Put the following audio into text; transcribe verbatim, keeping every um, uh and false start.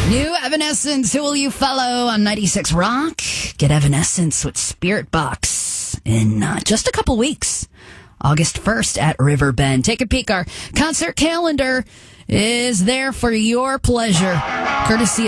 New Evanescence, Who Will You Follow on ninety-six Rock? Get Evanescence with Spirit Box in uh, just a couple weeks. August first at Riverbend. Take a peek. Our concert calendar is there for your pleasure, courtesy